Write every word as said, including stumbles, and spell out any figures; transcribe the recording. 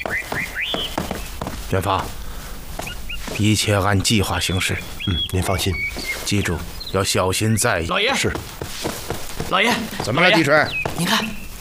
元芳，一切按计划行事。 嗯，您放心， 记住要小心在意。 老爷是。 老爷， 怎么了，地水？ 您看。